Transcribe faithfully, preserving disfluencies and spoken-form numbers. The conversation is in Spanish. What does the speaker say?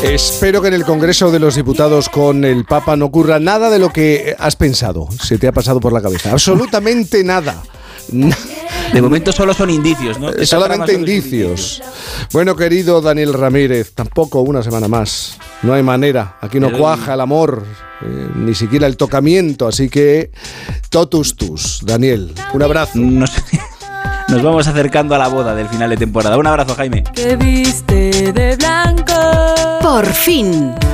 Espero que en el Congreso de los Diputados con el Papa no ocurra nada de lo que has pensado, se te ha pasado por la cabeza. Absolutamente nada. De momento solo son indicios, ¿no? Esta Solamente indicios. indicios. Bueno, querido Daniel Ramírez, tampoco una semana más. No hay manera. Aquí no Pero... cuaja el amor, eh, ni siquiera el tocamiento. Así que, totus tus, Daniel. Un abrazo. No sé. Nos vamos acercando a la boda del final de temporada. Un abrazo, Jaime. Te viste de blanco. Por fin.